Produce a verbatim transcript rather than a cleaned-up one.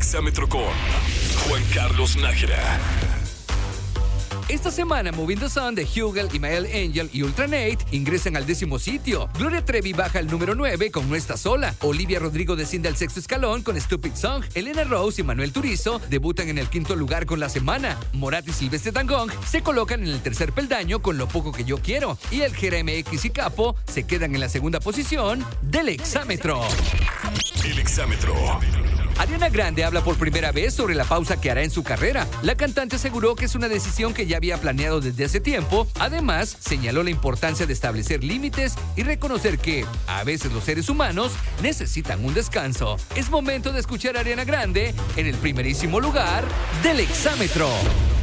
Exámetro con Juan Carlos Nájera. Esta semana, Moving the Sun de Hugel, Imael Angel y Ultranate ingresan al décimo sitio. Gloria Trevi baja al número nueve con No Estás Sola. Olivia Rodrigo desciende al sexto escalón con Stupid Song. Elena Rose y Manuel Turizo debutan en el quinto lugar con La Semana. Morat y Silvestre Dangond se colocan en el tercer peldaño con Lo Poco Que Yo Quiero. Y el Jera M X y Capo se quedan en la segunda posición del Exámetro. El Exámetro. Ariana Grande habla por primera vez sobre la pausa que hará en su carrera. La cantante aseguró que es una decisión que ya había planeado desde hace tiempo. Además, señaló la importancia de establecer límites y reconocer que, a veces los seres humanos necesitan un descanso. Es momento de escuchar a Ariana Grande en el primerísimo lugar del Exámetro.